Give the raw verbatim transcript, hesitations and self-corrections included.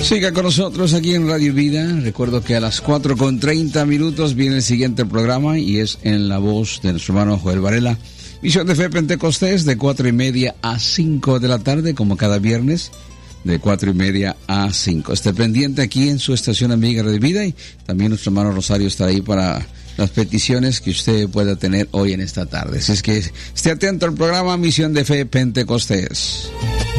Siga con nosotros aquí en Radio Vida. Recuerdo que a las cuatro con treinta minutos viene el siguiente programa y es en la voz de nuestro hermano Joel Varela. Misión de Fe Pentecostés de cuatro y media a cinco de la tarde, como cada viernes, de cuatro y media a cinco. Esté pendiente aquí en su estación amiga Radio Vida y también nuestro hermano Rosario está ahí para las peticiones que usted pueda tener hoy en esta tarde. Así es que esté atento al programa Misión de Fe Pentecostés.